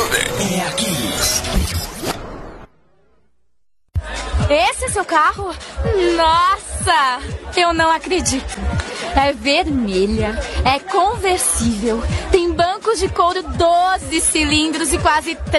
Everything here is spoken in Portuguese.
é aqui. Esse é seu carro? Nossa, eu não acredito. É vermelha, é conversível, tem bancos de couro 12 cilindros e quase